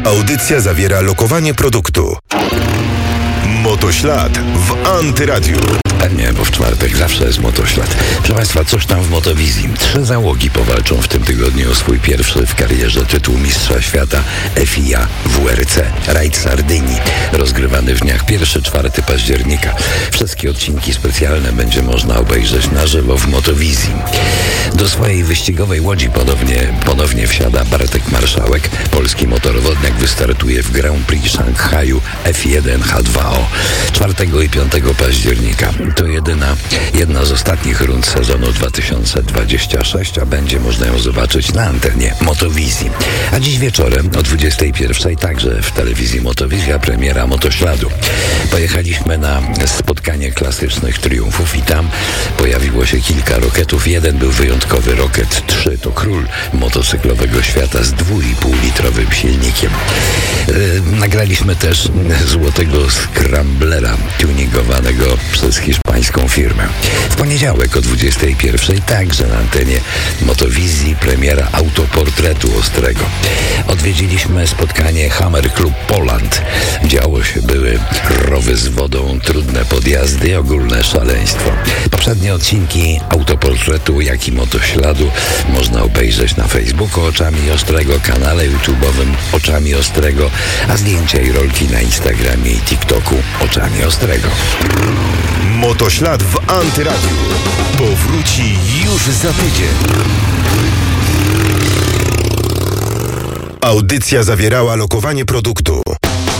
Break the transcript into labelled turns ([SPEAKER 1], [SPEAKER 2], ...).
[SPEAKER 1] Audycja zawiera lokowanie produktu. Motoślad w Antyradiu.
[SPEAKER 2] Nie, bo w czwartek zawsze jest motoślad. Proszę Państwa, coś tam w Motowizji. 3 załogi powalczą w tym tygodniu o swój pierwszy w karierze tytuł Mistrza Świata FIA WRC. Rajd Sardynii, rozgrywany w dniach 1-4 października. Wszystkie odcinki specjalne będzie można obejrzeć na żywo w Motowizji. Do swojej wyścigowej łodzi ponownie wsiada Bartek Marszałek. Polski motorowodniak wystartuje w Grand Prix Szanghaju F1 H2O 4 i 5 października. To jedna z ostatnich rund sezonu 2026, a będzie można ją zobaczyć na antenie Motowizji. A dziś wieczorem o 21 także w telewizji Motowizja premiera Motośladu. Pojechaliśmy na spotkanie klasycznych triumfów i tam pojawiło się kilka roketów. Jeden był wyjątkowy, Rocket 3, to król motocyklowego świata z 2,5-litrowym silnikiem. Nagraliśmy też złotego scramblera tuningowanego przez hiszpańską firmę. W poniedziałek o 21 także na antenie Motowizji premiera autoportretu Ostrego. Odwiedziliśmy spotkanie Hammer Club Poland. Były rowy z wodą, trudne podjazdy i ogólne szaleństwo. Poprzednie odcinki autoportretu, jak i motośladu można obejrzeć na Facebooku Oczami Ostrego, kanale YouTube'owym Oczami Ostrego, a zdjęcia i rolki na Instagramie i TikToku Oczami Ostrego.
[SPEAKER 1] Motoślad w Antyradiu powróci już za tydzień. Audycja zawierała lokowanie produktu.